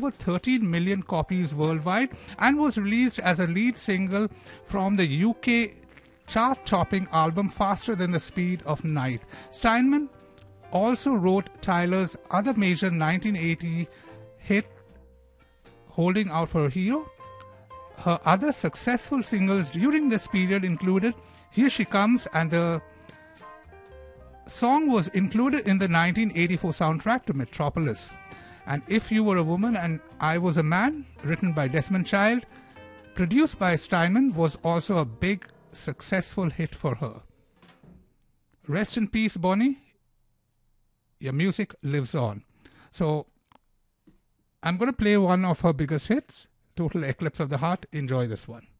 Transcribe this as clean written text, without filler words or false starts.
over 13 million copies worldwide and was released as a lead single from the UK chart-topping album Faster Than the Speed of Night. Steinman also wrote Tyler's other major 1980 hit, Holding Out for a Hero. Her other successful singles during this period included Here She Comes, and the song was included in the 1984 soundtrack to Metropolis. And If You Were a Woman and I Was a Man, written by Desmond Child, produced by Steinman, was also a big, successful hit for her. Rest in peace, Bonnie. Your music lives on. So, I'm going to play one of her biggest hits, Total Eclipse of the Heart. Enjoy this one.